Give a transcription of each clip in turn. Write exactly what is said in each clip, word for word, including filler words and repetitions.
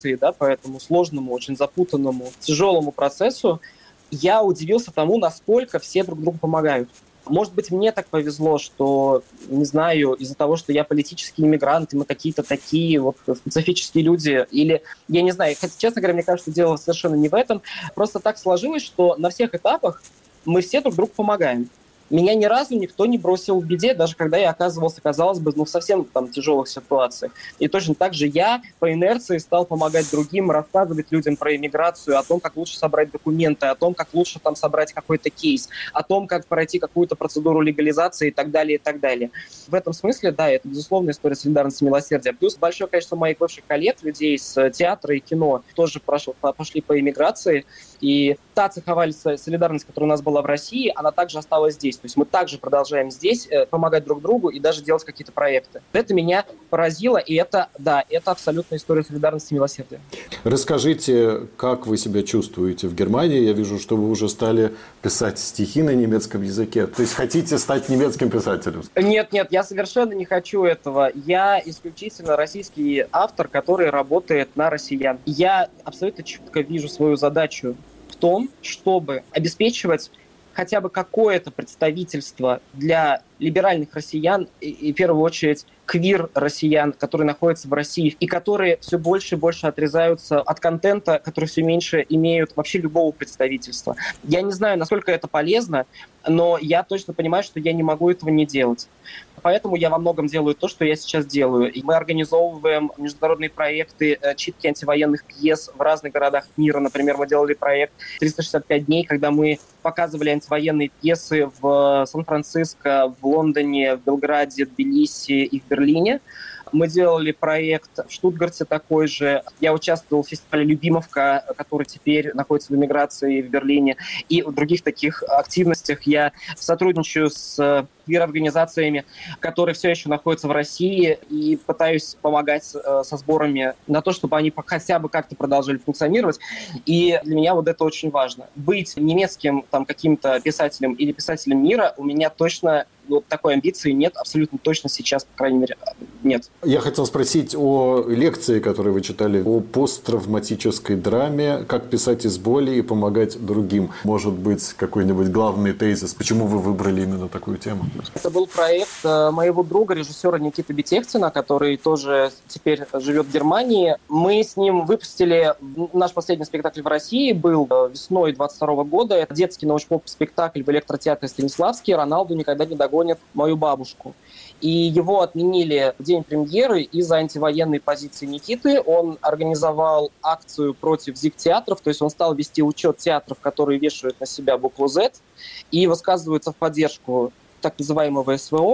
да, по этому сложному, очень запутанному, тяжелому процессу, я удивился тому, насколько все друг другу помогают. Может быть, мне так повезло, что, не знаю, из-за того, что я политический иммигрант, и мы какие-то такие вот специфические люди, или, я не знаю, хотя, честно говоря, мне кажется, дело совершенно не в этом. Просто так сложилось, что на всех этапах мы все друг другу помогаем. Меня ни разу никто не бросил в беде, даже когда я оказывался, казалось бы, ну, в совсем там тяжелых ситуациях. И точно так же я по инерции стал помогать другим, рассказывать людям про иммиграцию, о том, как лучше собрать документы, о том, как лучше там собрать какой-то кейс, о том, как пройти какую-то процедуру легализации и так далее, и так далее. В этом смысле, да, это, безусловно, история солидарности и милосердия. Плюс большое количество моих бывших коллег, людей с театра и кино, тоже прошло, пошли по иммиграции. И та цеховая солидарность, которая у нас была в России, она также осталась здесь. То есть мы также продолжаем здесь помогать друг другу и даже делать какие-то проекты. Это меня поразило, и это, да, это абсолютная история солидарности и милосердия. Расскажите, как вы себя чувствуете в Германии? Я вижу, что вы уже стали писать стихи на немецком языке. То есть хотите стать немецким писателем? Нет, нет, я совершенно не хочу этого. Я исключительно российский автор, который работает на россиян. Я абсолютно четко вижу свою задачу в том, чтобы обеспечивать хотя бы какое-то представительство для либеральных россиян и, и в первую очередь, квир-россиян, которые находятся в России и которые все больше и больше отрезаются от контента, которые все меньше имеют вообще любого представительства. Я не знаю, насколько это полезно, но я точно понимаю, что я не могу этого не делать. Поэтому я во многом делаю то, что я сейчас делаю. И мы организовываем международные проекты читки антивоенных пьес в разных городах мира. Например, мы делали проект триста шестьдесят пять дней, когда мы показывали антивоенные пьесы в Сан-Франциско, в Лондоне, в Белграде, в Тбилиси и в Берлине. Мы делали проект в Штутгарте такой же. Я участвовал в фестивале «Любимовка», который теперь находится в эмиграции в Берлине. И в других таких активностях я сотрудничаю с квир-организациями, которые все еще находятся в России, и пытаюсь помогать э, со сборами на то, чтобы они хотя бы как-то продолжали функционировать. И для меня вот это очень важно. Быть немецким там, каким-то писателем или писателем мира у меня точно вот такой амбиции нет, абсолютно точно сейчас, по крайней мере, нет. Я хотел спросить о лекции, которую вы читали, о посттравматической драме, как писать из боли и помогать другим. Может быть, какой-нибудь главный тезис, почему вы выбрали именно такую тему? Это был проект моего друга, режиссера Никиты Бетехтина, который тоже теперь живет в Германии. Мы с ним выпустили наш последний спектакль в России, был весной двадцать второго года. Это детский научпоп-спектакль в электротеатре Станиславский «Роналду никогда не догонит мою бабушку». И его отменили в день премьеры из-за антивоенной позиции Никиты. Он организовал акцию против ЗИГ-театров, то есть он стал вести учет театров, которые вешают на себя букву «З» и высказываются в поддержку так называемого СВО.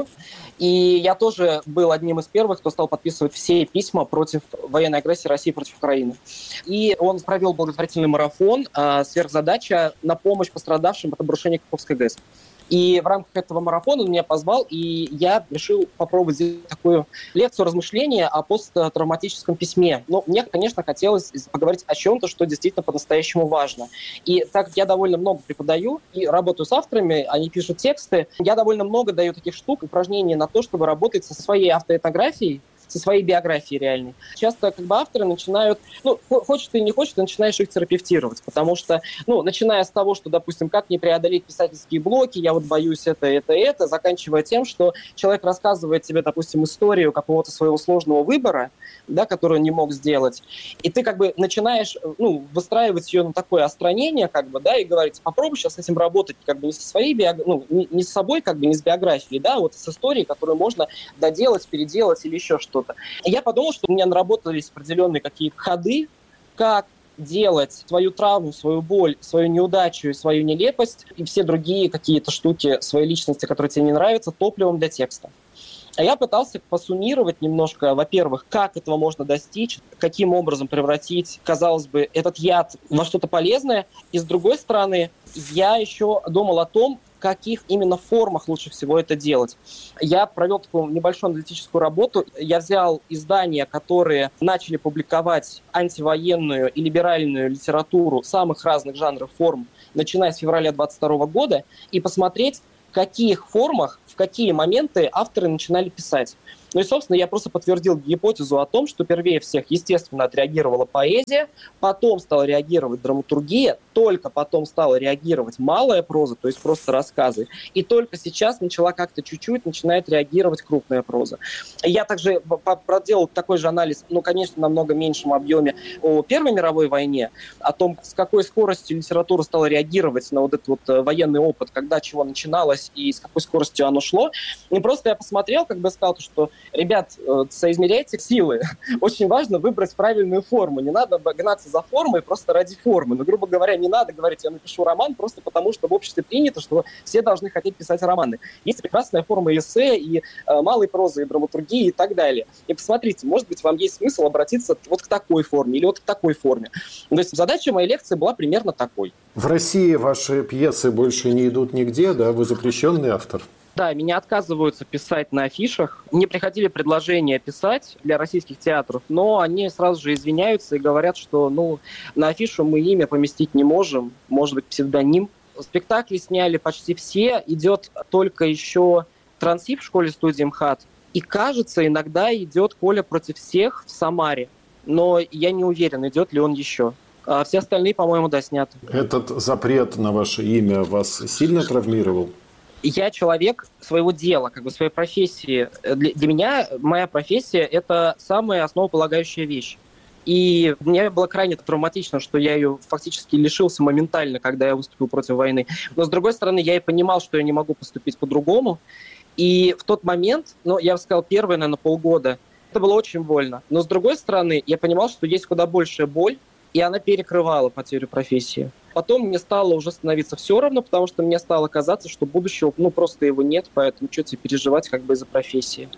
И я тоже был одним из первых, кто стал подписывать все письма против военной агрессии России против Украины. И он провел благотворительный марафон «Сверхзадача» на помощь пострадавшим от обрушения Каховской ГЭС. И в рамках этого марафона он меня позвал, и я решил попробовать сделать такую лекцию размышления о посттравматическом письме. Но мне, конечно, хотелось поговорить о чем-то, что действительно по-настоящему важно. И так как я довольно много преподаю и работаю с авторами, они пишут тексты, я довольно много даю таких штук, упражнений на то, чтобы работать со своей автоэтнографией, со своей биографией реальной. Часто как бы авторы начинают, ну, хочешь ты или не хочешь, ты начинаешь их терапевтировать, потому что, ну, начиная с того, что, допустим, как не преодолеть писательские блоки, я вот боюсь это, это, это, заканчивая тем, что человек рассказывает тебе, допустим, историю какого-то своего сложного выбора, да, который он не мог сделать, и ты как бы начинаешь, ну, выстраивать ее на такое остранение, как бы, да, и говорить, попробуй сейчас с этим работать, как бы не со своей биографией, ну, не, не с собой, как бы, не с биографией, да, вот с историей, которую можно доделать, переделать или еще что-то. И я подумал, что у меня наработались определенные какие-то ходы, как делать свою травму, свою боль, свою неудачу и свою нелепость и все другие какие-то штуки своей личности, которые тебе не нравятся, топливом для текста. А я пытался посуммировать немножко, во-первых, как этого можно достичь, каким образом превратить, казалось бы, этот яд во что-то полезное. И с другой стороны, я еще думал о том, в каких именно формах лучше всего это делать. Я провел такую небольшую аналитическую работу. Я взял издания, которые начали публиковать антивоенную и либеральную литературу самых разных жанров, форм, начиная с февраля двадцать второго года, и посмотреть, в каких формах, в какие моменты авторы начинали писать. Ну и, собственно, я просто подтвердил гипотезу о том, что первее всех, естественно, отреагировала поэзия, потом стала реагировать драматургия, только потом стала реагировать малая проза, то есть просто рассказы, и только сейчас начала как-то чуть-чуть начинает реагировать крупная проза. Я также проделал такой же анализ, ну, конечно, намного меньшем объеме о Первой мировой войне, о том, с какой скоростью литература стала реагировать на вот этот вот военный опыт, когда чего начиналось и с какой скоростью оно шло. И просто я посмотрел, как бы сказал, что, ребят, соизмеряйте силы. Очень важно выбрать правильную форму. Не надо гнаться за формой просто ради формы. Но, грубо говоря, не надо говорить, я напишу роман просто потому, что в обществе принято, что все должны хотеть писать романы. Есть прекрасная форма эссе и э, малой прозы, и драматургии и так далее. И посмотрите, может быть, вам есть смысл обратиться вот к такой форме или вот к такой форме. То есть задача моей лекции была примерно такой. В России ваши пьесы больше не идут нигде, да? Вы запрещенный автор? Да, меня отказываются писать на афишах. Мне приходили предложения писать для российских театров, но они сразу же извиняются и говорят, что ну, на афишу мы имя поместить не можем, может быть, псевдоним. Спектакли сняли почти все, идет только еще Трансип в школе-студии МХАТ. И, кажется, иногда идет Коля против всех в Самаре, но я не уверен, идет ли он еще. А все остальные, по-моему, да, сняты. Этот запрет на ваше имя вас сильно травмировал? Я человек своего дела, как бы своей профессии. Для, для меня моя профессия – это самая основополагающая вещь. И мне было крайне травматично, что я ее фактически лишился моментально, когда я выступил против войны. Но, с другой стороны, я и понимал, что я не могу поступить по-другому. И в тот момент, ну, я бы сказал, первые, наверное, полгода, это было очень больно. Но, с другой стороны, я понимал, что есть куда большая боль, и она перекрывала потерю профессии. Потом мне стало уже становиться все равно, потому что мне стало казаться, что будущего, ну, просто его нет, поэтому что тебе переживать как бы из-за профессии.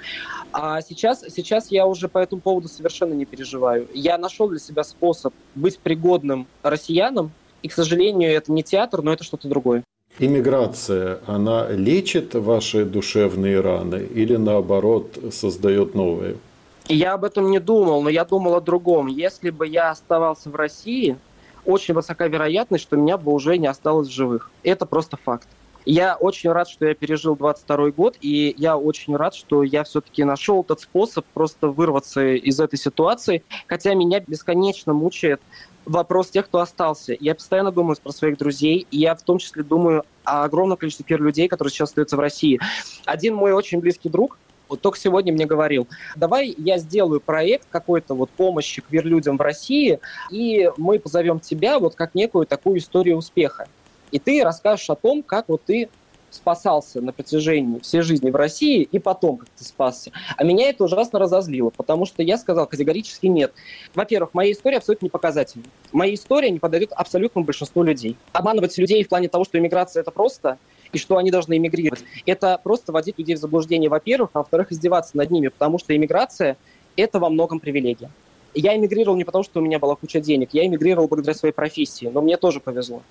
А сейчас, сейчас я уже по этому поводу совершенно не переживаю. Я нашел для себя способ быть пригодным россиянам, и, к сожалению, это не театр, но это что-то другое. Иммиграция, она лечит ваши душевные раны или, наоборот, создает новые? Я об этом не думал, но я думал о другом. Если бы я оставался в России, очень высока вероятность, что меня бы уже не осталось в живых. Это просто факт. Я очень рад, что я пережил двадцать второй год, и я очень рад, что я все-таки нашел этот способ просто вырваться из этой ситуации, хотя меня бесконечно мучает вопрос тех, кто остался. Я постоянно думаю про своих друзей, и я в том числе думаю о огромном количестве людей, которые сейчас остаются в России. Один мой очень близкий друг, вот только сегодня мне говорил, давай я сделаю проект какой-то вот помощи квир-людям в России, и мы позовем тебя вот как некую такую историю успеха. И ты расскажешь о том, как вот ты спасался на протяжении всей жизни в России и потом, как ты спасся. А меня это ужасно разозлило, потому что я сказал категорически нет. Во-первых, моя история абсолютно не показательна. Моя история не подойдет абсолютному большинству людей. Обманывать людей в плане того, что иммиграция – это просто, и что они должны эмигрировать, это просто вводить людей в заблуждение, во-первых, а во-вторых, издеваться над ними, потому что иммиграция – это во многом привилегия. Я эмигрировал не потому, что у меня была куча денег, я эмигрировал благодаря своей профессии, но мне тоже повезло.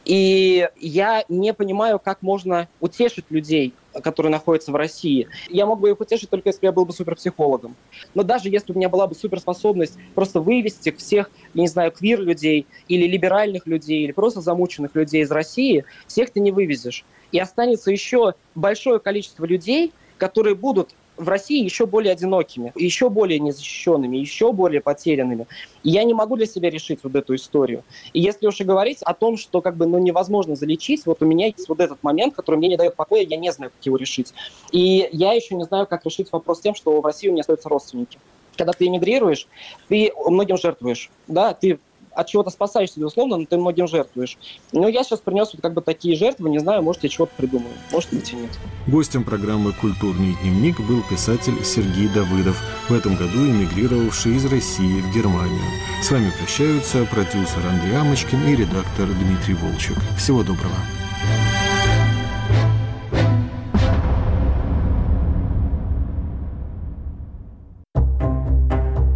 И я не понимаю, как можно утешить людей, которые находятся в России. Я мог бы их утешить только если бы я был бы суперпсихологом. Но даже если у меня была бы суперспособность просто вывести всех, я не знаю, квир-людей или либеральных людей, или просто замученных людей из России, всех ты не вывезешь. И останется еще большое количество людей, которые будут в России еще более одинокими, еще более незащищенными, еще более потерянными. И я не могу для себя решить вот эту историю. И если уж и говорить о том, что как бы ну, невозможно залечить, вот у меня есть вот этот момент, который мне не дает покоя, я не знаю, как его решить. И я еще не знаю, как решить вопрос с тем, что в России у меня остаются родственники. Когда ты эмигрируешь, ты многим жертвуешь, да, ты от чего-то спасаешься, безусловно, но ты многим жертвуешь. Но я сейчас принес вот как бы такие жертвы, не знаю, может, я чего-то придумаю, может быть и нет. Гостем программы «Культурный дневник» был писатель Сергей Давыдов, в этом году эмигрировавший из России в Германию. С вами прощаются продюсер Андрей Амочкин и редактор Дмитрий Волчек. Всего доброго.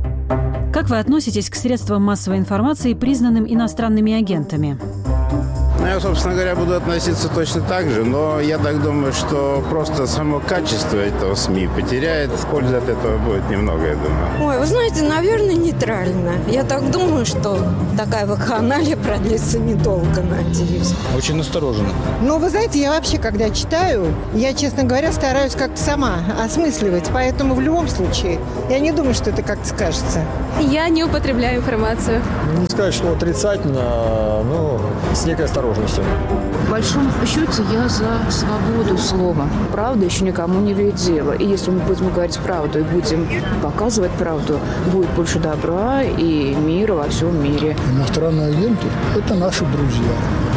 Как вы относитесь к средствам массовой информации, признанным иностранными агентами? Ну, я, собственно говоря, буду относиться точно так же, но я так думаю, что просто само качество этого СМИ потеряет. Пользы от этого будет немного, я думаю. Ой, вы знаете, наверное, нейтрально. Я так думаю, что такая вакханалия продлится недолго, надеюсь. Очень настороженно. Ну, вы знаете, я вообще, когда читаю, я, честно говоря, стараюсь как-то сама осмысливать. Поэтому в любом случае, я не думаю, что это как-то скажется. Я не употребляю информацию. Не сказать, что отрицательно, но с некой осторожностью. В большом счете я за свободу слова. Правда еще никому не вредила. И если мы будем говорить правду и будем показывать правду, будет больше добра и мира во всем мире. Иностранные агенты – это наши друзья.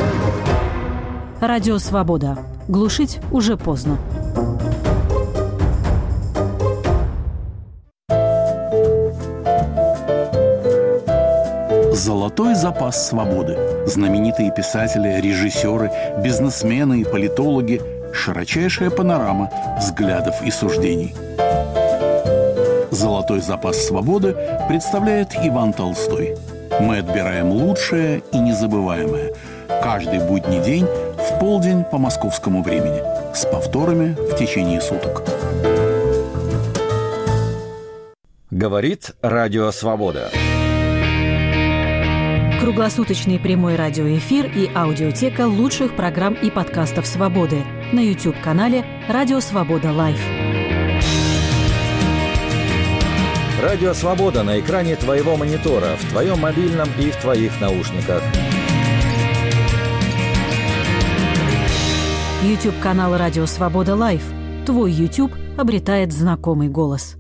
Радио «Свобода». Глушить уже поздно. Золотой запас свободы. Знаменитые писатели, режиссеры, бизнесмены и политологи. Широчайшая панорама взглядов и суждений. Золотой запас свободы представляет Иван Толстой. Мы отбираем лучшее и незабываемое. Каждый будний день в полдень по московскому времени. С повторами в течение суток. Говорит Радио Свобода. Круглосуточный прямой радиоэфир и аудиотека лучших программ и подкастов «Свободы» на YouTube-канале «Радио Свобода Лайв». Радио Свобода на экране твоего монитора, в твоем мобильном и в твоих наушниках. YouTube-канал «Радио Свобода Лайв». Твой YouTube обретает знакомый голос.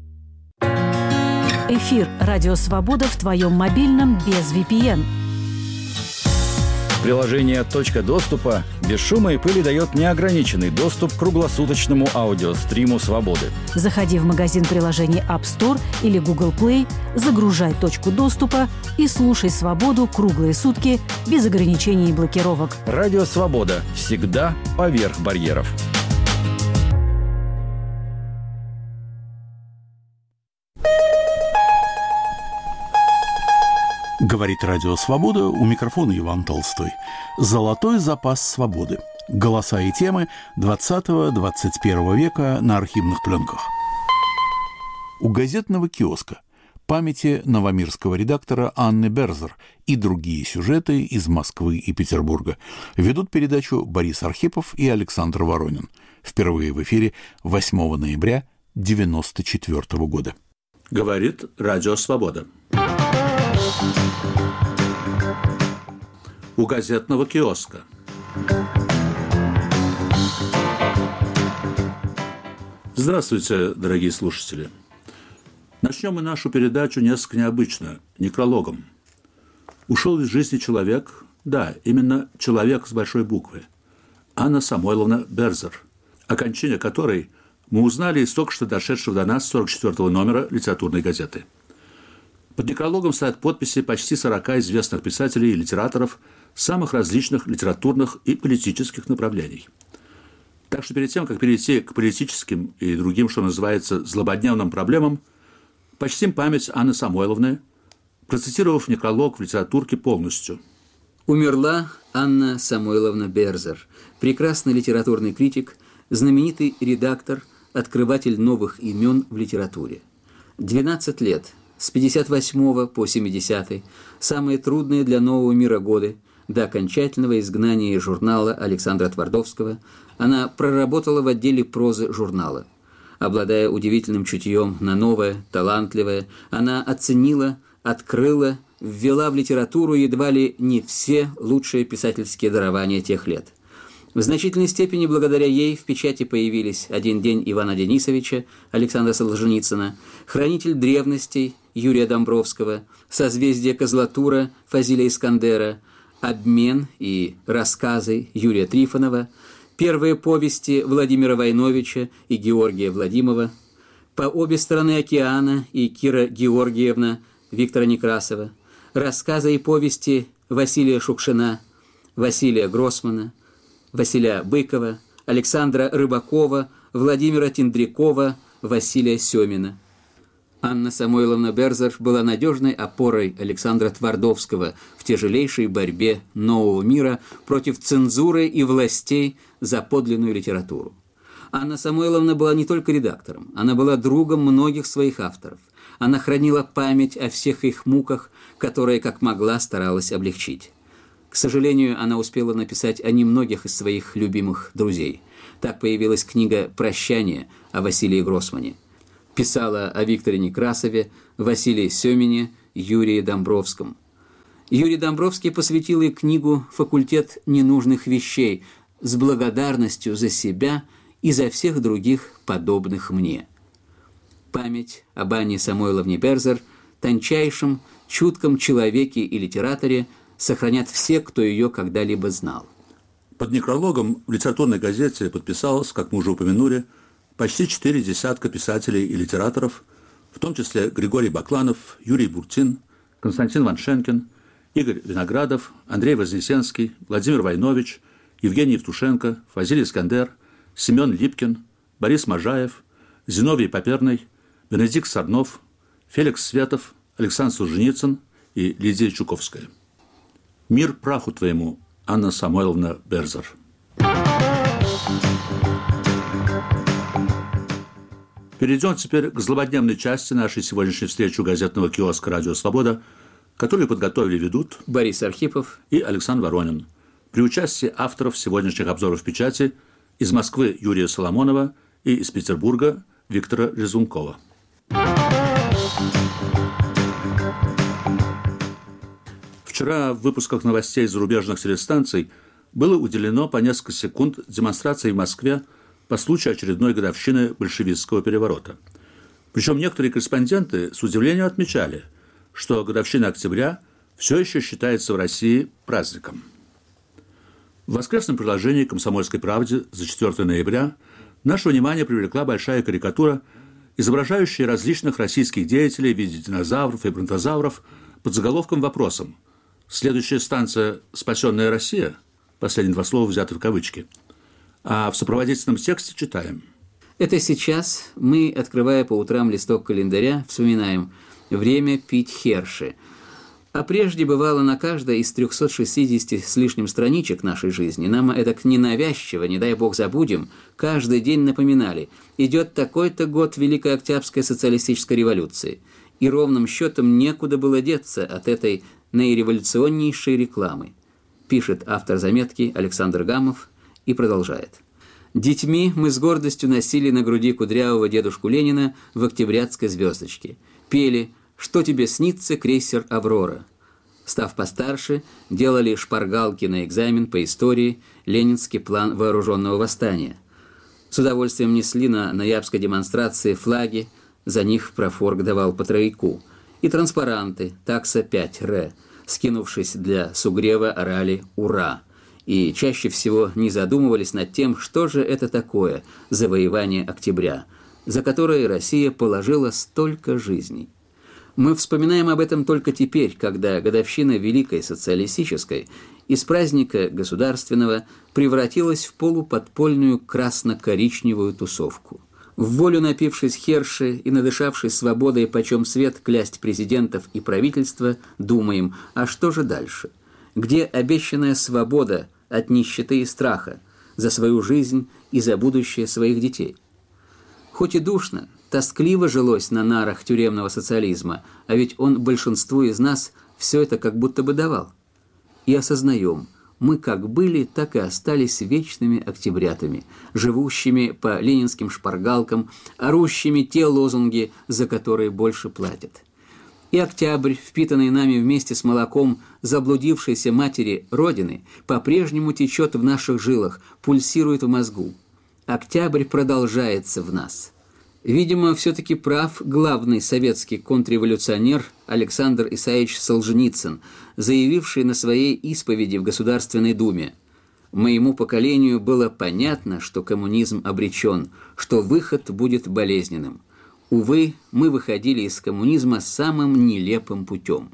Эфир «Радио Свобода» в твоем мобильном без ви пи эн. Приложение «Точка доступа» без шума и пыли дает неограниченный доступ к круглосуточному аудиостриму «Свободы». Заходи в магазин приложений App Store или Google Play, загружай «Точку доступа» и слушай «Свободу» круглые сутки без ограничений и блокировок. Радио «Свобода» всегда поверх барьеров. Говорит Радио Свобода, у микрофона Иван Толстой. Золотой запас свободы. Голоса и темы двадцатого-двадцать первого века на архивных пленках. У газетного киоска памяти новомирского редактора Анны Берзер и другие сюжеты из Москвы и Петербурга ведут передачу Борис Архипов и Александр Воронин. Впервые в эфире восьмого ноября девяносто четвёртого года. Говорит Радио Свобода. У газетного киоска. Здравствуйте, дорогие слушатели. Начнем мы нашу передачу несколько необычно, некрологом. Ушел из жизни человек, да, именно человек с большой буквы, Анна Самойловна Берзер, о кончине которой мы узнали из только что дошедшего до нас сорок четвёртого номера литературной газеты. Под некрологом стоят подписи почти сорока известных писателей и литераторов самых различных литературных и политических направлений. Так что перед тем, как перейти к политическим и другим, что называется, злободневным проблемам, почтим память Анны Самойловны, процитировав некролог в литературке полностью. Умерла Анна Самойловна Берзер, прекрасный литературный критик, знаменитый редактор, открыватель новых имен в литературе. двенадцать лет, с пятьдесят восьмого по семидесятый, самые трудные для нового мира годы, до окончательного изгнания журнала Александра Твардовского, она проработала в отделе прозы журнала. Обладая удивительным чутьем на новое, талантливое, она оценила, открыла, ввела в литературу едва ли не все лучшие писательские дарования тех лет. В значительной степени благодаря ей в печати появились «Один день Ивана Денисовича» Александра Солженицына, «Хранитель древностей» Юрия Домбровского, «Созвездие Козлатура» Фазиля Искандера, «Обмен» и «Рассказы» Юрия Трифонова, первые повести Владимира Войновича и Георгия Владимова, «По обе стороны океана» и Кира Георгиевна Виктора Некрасова, рассказы и повести Василия Шукшина, Василия Гроссмана, Василия Быкова, Александра Рыбакова, Владимира Тендрякова, Василия Семина. Анна Самойловна Берзер была надежной опорой Александра Твардовского в тяжелейшей борьбе нового мира против цензуры и властей за подлинную литературу. Анна Самойловна была не только редактором, она была другом многих своих авторов. Она хранила память о всех их муках, которые, как могла, старалась облегчить. К сожалению, она успела написать о немногих из своих любимых друзей. Так появилась книга «Прощание» о Василии Гроссмане. Писала о Викторе Некрасове, Василии Семине, Юрии Домбровском. Юрий Домбровский посвятил ей книгу «Факультет ненужных вещей» с благодарностью за себя и за всех других, подобных мне. Память об Анне Самойловне Берзер, тончайшем, чутком человеке и литераторе, сохранят все, кто ее когда-либо знал. Под некрологом в литературной газете подписалось, как мы уже упомянули, почти четыре десятка писателей и литераторов, в том числе Григорий Бакланов, Юрий Буртин, Константин Ваншенкин, Игорь Виноградов, Андрей Вознесенский, Владимир Войнович, Евгений Евтушенко, Фазиль Искандер, Семен Липкин, Борис Можаев, Зиновий Поперный, Бенедикт Сарнов, Феликс Светов, Александр Солженицын и Лидия Чуковская. Мир праху твоему, Анна Самойловна Берзер. Перейдем теперь к злободневной части нашей сегодняшней встречи у газетного киоска «Радио Свобода», которую подготовили и ведут Борис Архипов и Александр Воронин при участии авторов сегодняшних обзоров печати из Москвы Юрия Соломонова и из Петербурга Виктора Резункова. Вчера в выпусках новостей зарубежных телестанций было уделено по несколько секунд демонстрации в Москве по случаю очередной годовщины большевистского переворота. Причем некоторые корреспонденты с удивлением отмечали, что годовщина октября все еще считается в России праздником. В воскресном приложении «Комсомольской правде» за четвёртого ноября наше внимание привлекла большая карикатура, изображающая различных российских деятелей в виде динозавров и бронтозавров под заголовком вопросом «Следующая станция «Спасенная Россия»?» Последние два слова взяты в кавычки. А в сопроводительном тексте читаем. Это сейчас мы, открывая по утрам листок календаря, вспоминаем «Время пить херши». А прежде бывало на каждой из трёхсот шестидесяти с лишним страничек нашей жизни. Нам это ненавязчиво, не дай бог забудем, каждый день напоминали. Идет такой-то год Великой Октябрьской социалистической революции. И ровным счетом некуда было деться от этой наиреволюционнейшей рекламы. Пишет автор заметки Александр Гамов и продолжает. Детьми мы с гордостью носили на груди кудрявого дедушку Ленина в октябрятской звездочке. Пели «Что тебе снится, крейсер «Аврора». Став постарше, делали шпаргалки на экзамен по истории «Ленинский план вооруженного восстания». С удовольствием несли на ноябрьской демонстрации флаги, за них профорг давал по тройку, и транспаранты «Такса пять Р», скинувшись для сугрева, орали «Ура!» и чаще всего не задумывались над тем, что же это такое завоевание октября, за которое Россия положила столько жизней. Мы вспоминаем об этом только теперь, когда годовщина Великой Социалистической из праздника государственного превратилась в полуподпольную красно-коричневую тусовку. В волю напившись херши и надышавшись свободой почем свет клясть президентов и правительства, думаем, а что же дальше? Где обещанная свобода от нищеты и страха за свою жизнь и за будущее своих детей? Хоть и душно, тоскливо жилось на нарах тюремного социализма, а ведь он большинству из нас все это как будто бы давал. И осознаем, мы как были, так и остались вечными октябрятами, живущими по ленинским шпаргалкам, орущими те лозунги, за которые больше платят. И октябрь, впитанный нами вместе с молоком заблудившейся матери Родины, по-прежнему течет в наших жилах, пульсирует в мозгу. Октябрь продолжается в нас. Видимо, все-таки прав главный советский контрреволюционер Александр Исаевич Солженицын, заявивший на своей исповеди в Государственной Думе: «Моему поколению было понятно, что коммунизм обречен, что выход будет болезненным. Увы, мы выходили из коммунизма самым нелепым путем».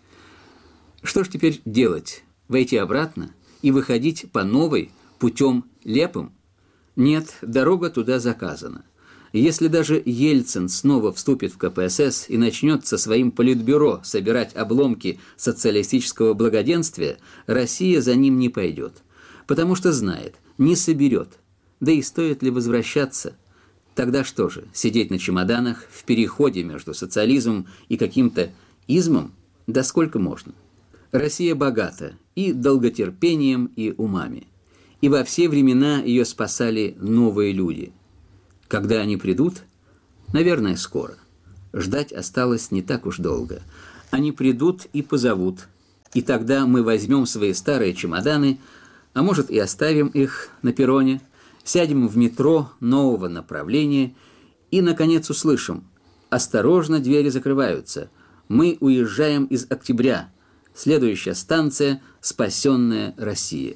Что ж теперь делать? Войти обратно и выходить по новой, путем лепым? Нет, дорога туда заказана. Если даже Ельцин снова вступит в ка пэ эс эс и начнет со своим политбюро собирать обломки социалистического благоденствия, Россия за ним не пойдет, потому что знает, не соберет. Да и стоит ли возвращаться? Тогда что же, сидеть на чемоданах в переходе между социализмом и каким-то измом? Да сколько можно? Россия богата и долготерпением, и умами. И во все времена ее спасали новые люди. Когда они придут? Наверное, скоро. Ждать осталось не так уж долго. Они придут и позовут. И тогда мы возьмем свои старые чемоданы, а может и оставим их на перроне, сядем в метро нового направления и, наконец, услышим: «Осторожно, двери закрываются. Мы уезжаем из Октября. Следующая станция – спасенная Россия».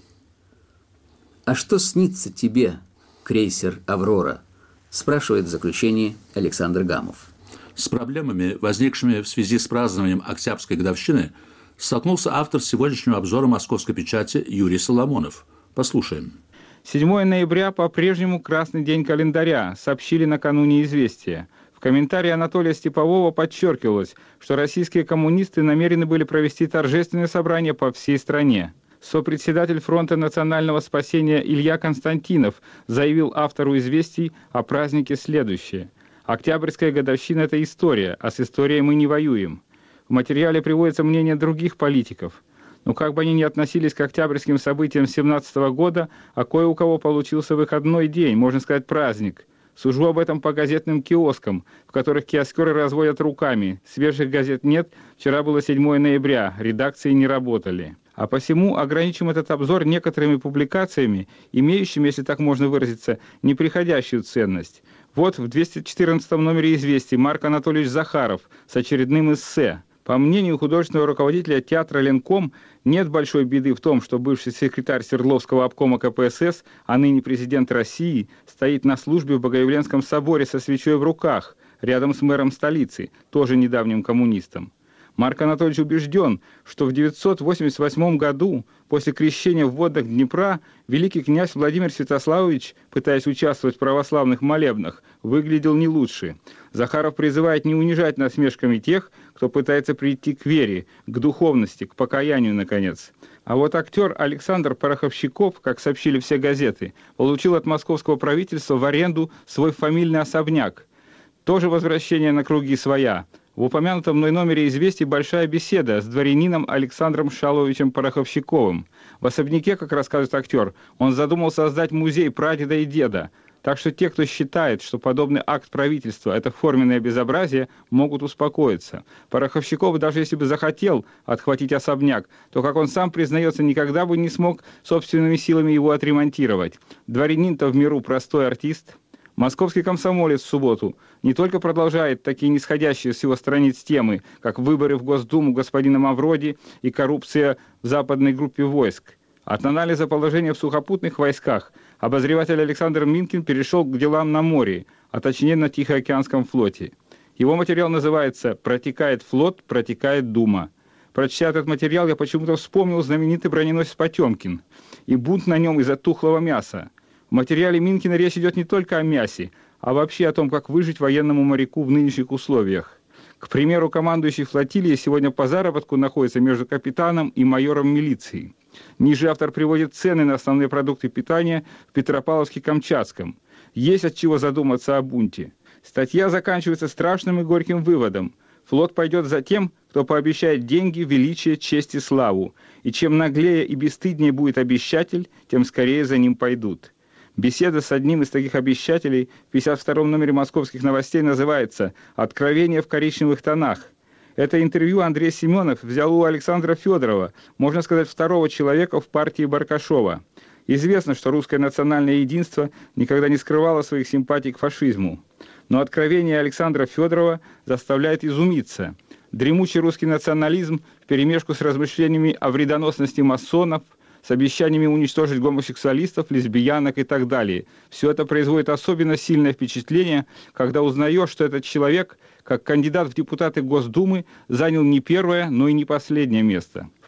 «А что снится тебе, крейсер «Аврора»?» – спрашивает в заключении Александр Гамов. С проблемами, возникшими в связи с празднованием Октябрьской годовщины, столкнулся автор сегодняшнего обзора московской печати Юрий Соломонов. Послушаем. седьмого ноября по-прежнему красный день календаря, сообщили накануне «Известия». В комментарии Анатолия Степового подчеркивалось, что российские коммунисты намерены были провести торжественное собрание по всей стране. Сопредседатель Фронта национального спасения Илья Константинов заявил автору «Известий» о празднике следующее. «Октябрьская годовщина – это история, а с историей мы не воюем». В материале приводится мнение других политиков. Но как бы они ни относились к октябрьским событиям семнадцатого года, а кое у кого получился выходной день, можно сказать, праздник. Сужу об этом по газетным киоскам, в которых киоскеры разводят руками. Свежих газет нет, вчера было седьмого ноября, редакции не работали. А посему ограничим этот обзор некоторыми публикациями, имеющими, если так можно выразиться, неприходящую ценность. Вот в двести четырнадцатом номере «Известий» Марк Анатольевич Захаров с очередным эссе. По мнению художественного руководителя театра «Ленком», нет большой беды в том, что бывший секретарь Свердловского обкома ка пэ эс эс, а ныне президент России, стоит на службе в Богоявленском соборе со свечой в руках, рядом с мэром столицы, тоже недавним коммунистом. Марк Анатольевич убежден, что в девятьсот восемьдесят восьмом году, после крещения в водах Днепра, великий князь Владимир Святославович, пытаясь участвовать в православных молебнах, выглядел не лучше. Захаров призывает не унижать насмешками тех, кто пытается прийти к вере, к духовности, к покаянию, наконец. А вот актер Александр Пороховщиков, как сообщили все газеты, получил от московского правительства в аренду свой фамильный особняк. Тоже возвращение на круги своя. В упомянутом мной номере «Известий» большая беседа с дворянином Александром Шаловичем Пороховщиковым. В особняке, как рассказывает актер, он задумал создать музей прадеда и деда. Так что те, кто считает, что подобный акт правительства – это форменное безобразие, могут успокоиться. Пороховщиков, даже если бы захотел отхватить особняк, то, как он сам признается, никогда бы не смог собственными силами его отремонтировать. Дворянин-то в миру простой артист. Московский комсомолец в субботу не только продолжает такие нисходящие с его страниц темы, как выборы в Госдуму господина Мавроди и коррупция в западной группе войск. От анализа положения в сухопутных войсках обозреватель Александр Минкин перешел к делам на море, а точнее на Тихоокеанском флоте. Его материал называется «Протекает флот, протекает Дума». Прочтя этот материал, я почему-то вспомнил знаменитый броненосец «Потемкин» и бунт на нем из-за тухлого мяса. В материале Минкина речь идет не только о мясе, а вообще о том, как выжить военному моряку в нынешних условиях. К примеру, командующий флотилией сегодня по заработку находится между капитаном и майором милиции. Ниже автор приводит цены на основные продукты питания в Петропавловске-Камчатском. Есть от чего задуматься о бунте. Статья заканчивается страшным и горьким выводом. Флот пойдет за тем, кто пообещает деньги, величие, честь и славу. И чем наглее и бесстыднее будет обещатель, тем скорее за ним пойдут. Беседа с одним из таких обещателей в пятьдесят втором номере «Московских новостей» называется «Откровение в коричневых тонах». Это интервью Андрей Семенов взял у Александра Федорова, можно сказать, второго человека в партии Баркашова. Известно, что русское национальное единство никогда не скрывало своих симпатий к фашизму. Но откровение Александра Федорова заставляет изумиться. Дремучий русский национализм вперемешку с размышлениями о вредоносности масонов, с обещаниями уничтожить гомосексуалистов, лесбиянок и так далее. Все это производит особенно сильное впечатление, когда узнаешь, что этот человек, как кандидат в депутаты Госдумы, занял не первое, но и не последнее место. В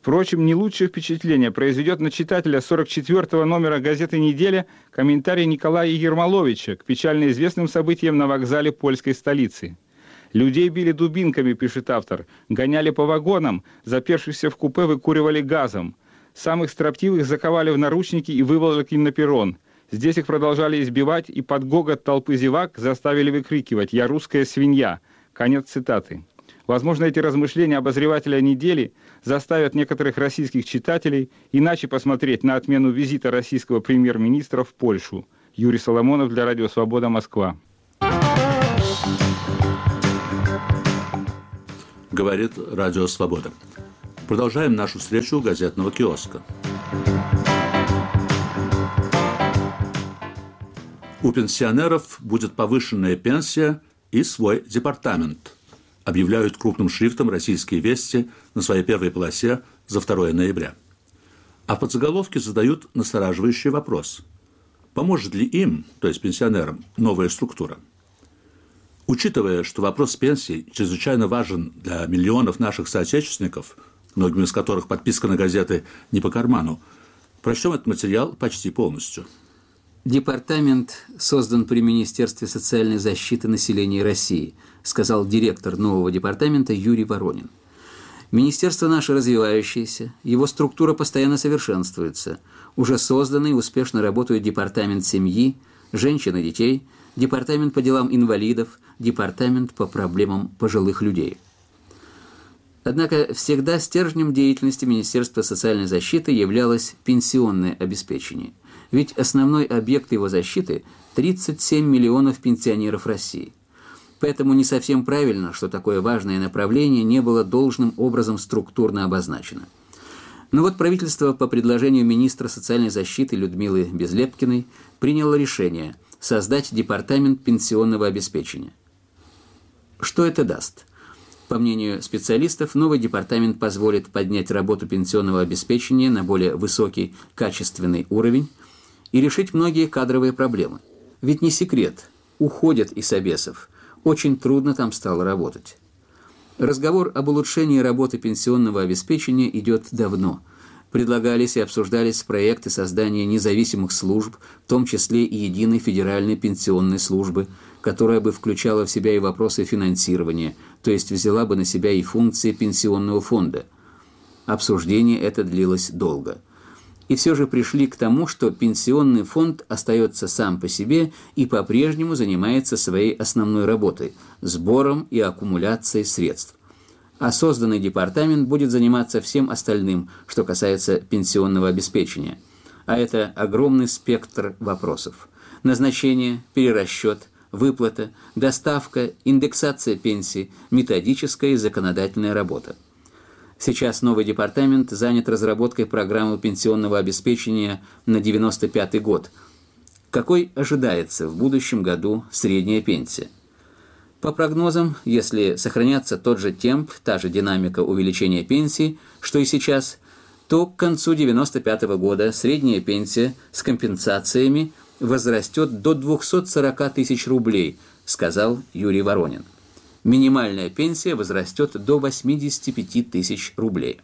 Впрочем, не лучшее впечатление произведет на читателя сорок четвёртого номера газеты «Неделя» комментарий Николая Ермоловича к печально известным событиям на вокзале польской столицы. «Людей били дубинками», пишет автор, «гоняли по вагонам, запершихся в купе выкуривали газом. Самых строптивых заковали в наручники и выволокли на перрон. Здесь их продолжали избивать и под гогот толпы зевак заставили выкрикивать «Я русская свинья». Конец цитаты. Возможно, эти размышления обозревателя недели заставят некоторых российских читателей иначе посмотреть на отмену визита российского премьер-министра в Польшу. Юрий Соломонов для Радио Свобода, Москва. Говорит Радио Свобода. Продолжаем нашу встречу у газетного киоска. У пенсионеров будет повышенная пенсия и свой департамент, объявляют крупным шрифтом российские вести на своей первой полосе за второе ноября. А в подзаголовке задают настораживающий вопрос. Поможет ли им, то есть пенсионерам, новая структура? Учитывая, что вопрос пенсий чрезвычайно важен для миллионов наших соотечественников, многим из которых подписка на газеты не по карману, прочтем этот материал почти полностью. Департамент создан при Министерстве социальной защиты населения России, сказал директор нового департамента Юрий Воронин. Министерство наше развивающееся, его структура постоянно совершенствуется. Уже созданы и успешно работают департамент семьи, женщин и детей, департамент по делам инвалидов, департамент по проблемам пожилых людей. Однако всегда стержнем деятельности Министерства социальной защиты являлось пенсионное обеспечение. Ведь основной объект его защиты – тридцать семь миллионов пенсионеров России. Поэтому не совсем правильно, что такое важное направление не было должным образом структурно обозначено. Но вот правительство по предложению министра социальной защиты Людмилы Безлепкиной приняло решение создать департамент пенсионного обеспечения. Что это даст? По мнению специалистов, новый департамент позволит поднять работу пенсионного обеспечения на более высокий качественный уровень и решить многие кадровые проблемы. Ведь не секрет, уходят и собесов. Очень трудно там стало работать. Разговор об улучшении работы пенсионного обеспечения идет давно. Предлагались и обсуждались проекты создания независимых служб, в том числе и единой федеральной пенсионной службы, которая бы включала в себя и вопросы финансирования, то есть взяла бы на себя и функции пенсионного фонда. Обсуждение это длилось долго. И все же пришли к тому, что пенсионный фонд остается сам по себе и по-прежнему занимается своей основной работой – сбором и аккумуляцией средств. А созданный департамент будет заниматься всем остальным, что касается пенсионного обеспечения. А это огромный спектр вопросов. Назначение, перерасчет, выплата, доставка, индексация пенсий, методическая и законодательная работа. Сейчас новый департамент занят разработкой программы пенсионного обеспечения на девяносто пятый год. Какой ожидается в будущем году средняя пенсия? По прогнозам, если сохранятся тот же темп, та же динамика увеличения пенсий, что и сейчас, то к концу девяносто пятого года средняя пенсия с компенсациями возрастет до двухсот сорока тысяч рублей, сказал Юрий Воронин. Минимальная пенсия возрастет до восьмидесяти пяти тысяч рублей.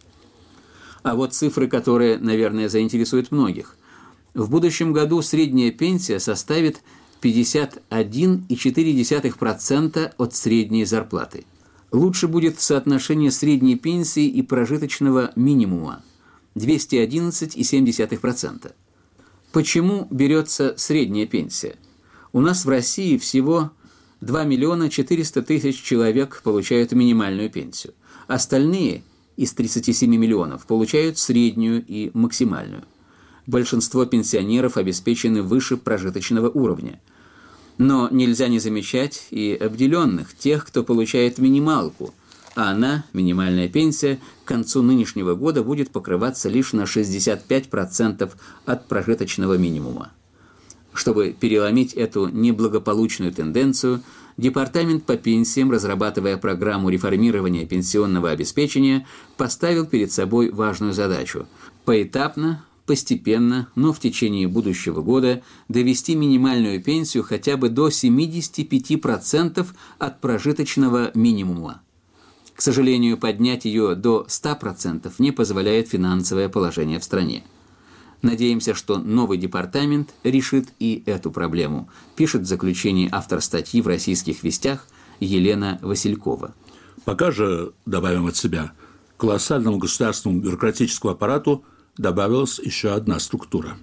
А вот цифры, которые, наверное, заинтересуют многих. В будущем году средняя пенсия составит пятьдесят один целых четыре десятых процента от средней зарплаты. Лучше будет соотношение средней пенсии и прожиточного минимума – двести одиннадцать целых семь десятых процента. Почему берется средняя пенсия? У нас в России всего два миллиона четыреста тысяч человек получают минимальную пенсию. Остальные из тридцати семи миллионов получают среднюю и максимальную. Большинство пенсионеров обеспечены выше прожиточного уровня. Но нельзя не замечать и обделенных, тех, кто получает минималку, а она, минимальная пенсия, к концу нынешнего года будет покрываться лишь на шестьдесят пять процентов от прожиточного минимума. Чтобы переломить эту неблагополучную тенденцию, Департамент по пенсиям, разрабатывая программу реформирования пенсионного обеспечения, поставил перед собой важную задачу – поэтапно, постепенно, но в течение будущего года довести минимальную пенсию хотя бы до семидесяти пяти процентов от прожиточного минимума. К сожалению, поднять ее до ста процентов не позволяет финансовое положение в стране. Надеемся, что новый департамент решит и эту проблему, пишет в заключении автор статьи в «Российских вестях» Елена Василькова. Пока же, добавим от себя, к колоссальному государственному бюрократическому аппарату добавилась еще одна структура.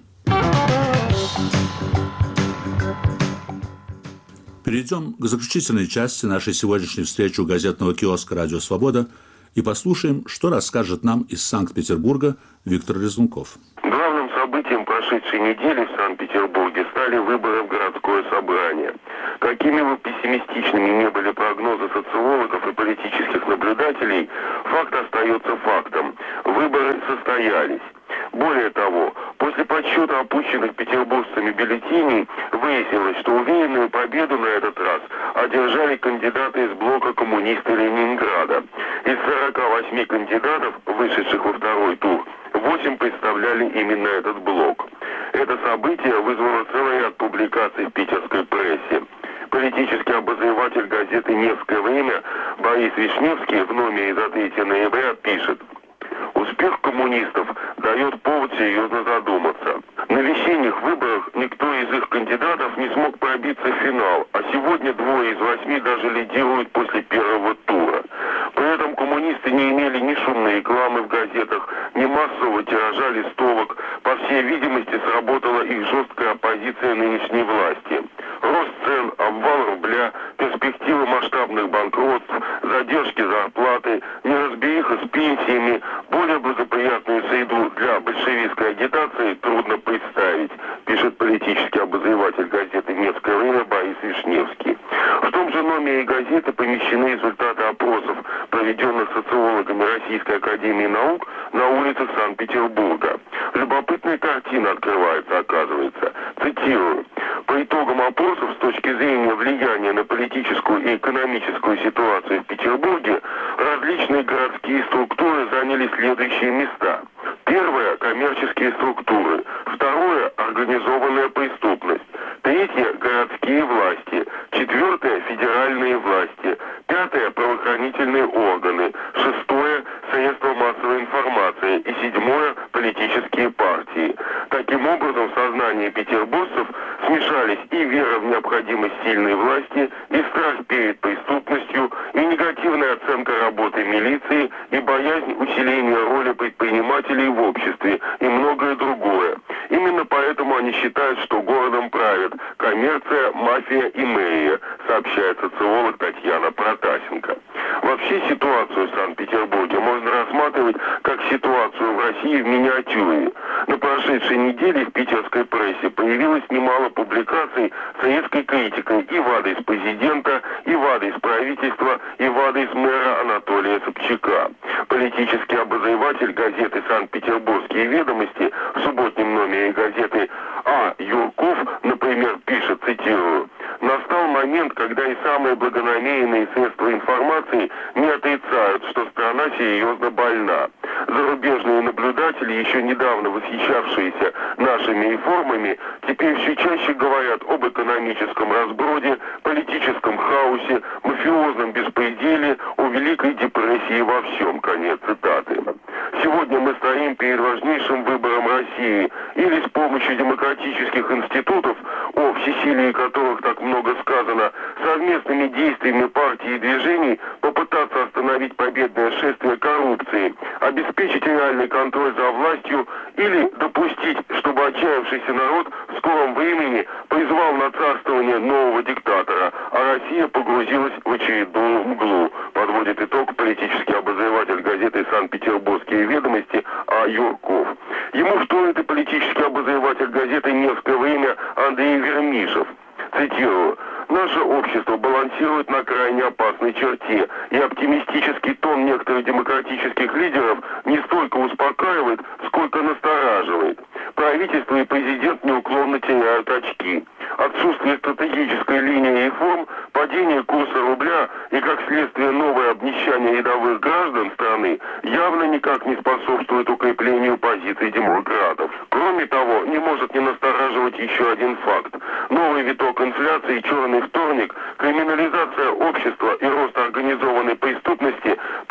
Перейдем к заключительной части нашей сегодняшней встречи у газетного киоска «Радио Свобода» и послушаем, что расскажет нам из Санкт-Петербурга Виктор Резунков. Главным событием прошедшей недели в Санкт-Петербурге стали выборы в городское собрание. Какими бы пессимистичными ни были прогнозы социологов и политических наблюдателей, факт остается фактом. Выборы состоялись. Более того, после подсчета опущенных петербуржцами бюллетеней выяснилось, что уверенную победу на этот раз одержали кандидаты из блока коммунисты Ленинграда. Из сорока восьми кандидатов, вышедших во второй тур, восемь представляли именно этот блок. Это событие вызвало целый ряд публикаций в питерской прессе. Политический обозреватель газеты «Невское время» Борис Вишневский в номере за третье ноября пишет: «Успех коммунистов дает повод серьезно задуматься. На весенних выборах никто из их кандидатов не смог пробиться в финал, а сегодня двое из восьми даже лидируют после первого тура. При этом коммунисты не имели ни шумной рекламы в газетах, ни массового тиража листовок. По всей видимости, сработала их жесткая оппозиция нынешней власти. Рост цен, обвал рубля, перспективы масштабных банкротств, задержки зарплаты, неразбериха с пенсиями, более благоприятную среду для большевистской агитации трудно представить», пишет политический обозреватель газеты «Невское время» Борис Вишневский. В том же номере газеты помещены результаты опросов, проведенных социологами Российской академии наук на улицах Санкт-Петербурга. Любопытная картина открывается, оказывается. Цитирую: «По итогам опросов с точки зрения влияния на политическую и экономическую ситуацию в Петербурге различные городские структуры заняли следующие места. Первое – коммерческие структуры. Второе – организованная преступность. Третье – городские власти. Четвертое – федеральные власти. Пятое – правоохранительные органы. Шестое – средства массовой информации. И седьмое – политические партии. Таким образом, в сознании петербуржцев смешались и вера в необходимость сильной власти, и страх перед преступностью, и негативная оценка работы милиции, и боязнь усиления роли предпринимателей в обществе, и многое другое. Именно поэтому они считают, что городом правят коммерция, мафия и мэрия», сообщает социолог Татьяна Протасенко. Вообще ситуацию в Санкт-Петербурге можно рассматривать как ситуацию в России в миниатюре. На прошедшей неделе в питерской прессе появилось немало публикаций с резкой критикой и в адрес президента, и в адрес правительства, и в адрес мэра Анатолия Собчака. Политический обозреватель газеты «Санкт-Петербургские ведомости» в субботнем номере газеты А. Юрков, например, пишет, цитирую: «Настал момент, когда и самые благонамеренные средства информации не отрицают, что страна серьезно больна. Зарубежные наблюдатели, еще недавно восхищавшиеся нашими реформами, теперь все чаще говорят об экономическом разброде, политическом хаосе, мафиозном беспределе, о Великой депрессии во всем». Конец цитаты. Сегодня мы стоим перед важнейшим выбором России: или с помощью демократических институтов, о всесилии которых так много сказано, совместными действиями партий и движений попытаться остановить победное шествие коррупции, обеспечить реальный контроль за властью, или допустить, чтобы отчаявшийся народ в скором времени призвал на царствование нового диктатора, а Россия погрузилась в очередную мглу, подводит итог политический обозреватель газеты «Санкт-Петербургские ведомости» А. Юрков. Ему вторит и политический обозреватель газеты «Невское время» Андрей Вермишев. Цитирую: «Наше общество балансирует на крайне опасной черте, и оптимистический тон некоторых демократических лидеров не столько успокаивает, сколько настораживает. Правительство и президент неуклонно теряют очки. Отсутствие стратегической линии реформ, падение курса рубля и, как следствие, новое обнищание рядовых граждан страны явно никак не способствует укреплению позиций демократов. Кроме того, не может не настораживать еще один факт. Новый виток инфляции, черный вторник, криминализация общества и рост организованной преступности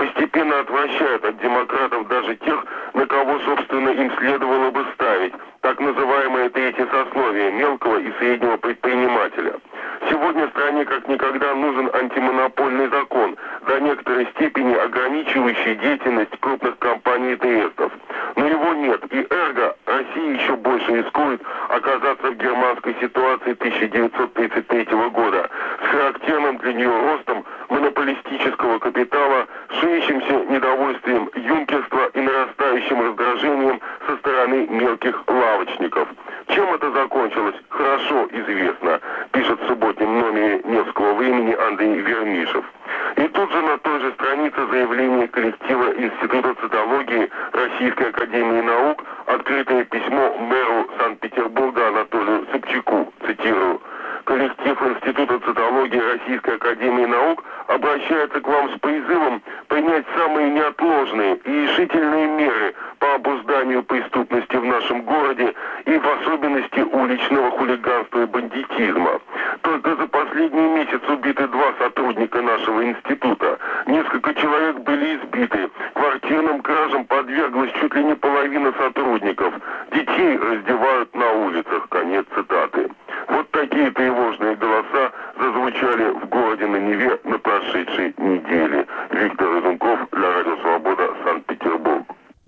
отвращают от демократов даже тех, на кого, собственно, им следовало бы ставить. Так называемое третье сословие мелкого и среднего предпринимателя. Сегодня стране как никогда нужен антимонопольный закон, до некоторой степени ограничивающий деятельность крупных компаний и трестов. Но его нет, и эрго Россия еще больше рискует оказаться в германской ситуации тысяча девятьсот тридцать третьего года с характерным для нее ростом монополистического капитала, ширящимся недовольствием юнкерства и нарастающим раздражением со стороны мелких лавочников. Чем это закончилось, хорошо известно, пишет в субботнем номере «Невского времени» Андрей Вермишев. И тут же на той же странице заявление коллектива Института цитологии Российской академии наук, открытое письмо мэру Санкт-Петербурга Анатолию Собчаку, цитирую: «Коллектив Института цитологии Российской академии наук обращается к вам с призывом принять самые неотложные и решительные меры по обузданию преступности в нашем городе и в особенности уличного хулиганства и бандитизма. Только за последний месяц убиты два сотрудника нашего института. Несколько человек были избиты. Квартирным кражам подверглась чуть ли не половина сотрудников. Детей раздевают на улицах». Конец цитаты. Вот такие тревожные голоса зазвучали в городе на Неве на прошедшей неделе. Виктор Разумков для Радио Свобода, Санкт-Петербург.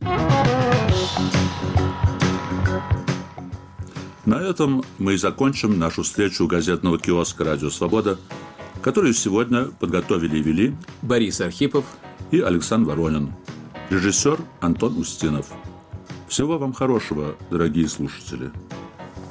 На этом мы и закончим нашу встречу у газетного киоска «Радио Свобода», которую сегодня подготовили и вели Борис Архипов и Александр Воронин, режиссер Антон Устинов. Всего вам хорошего, дорогие слушатели.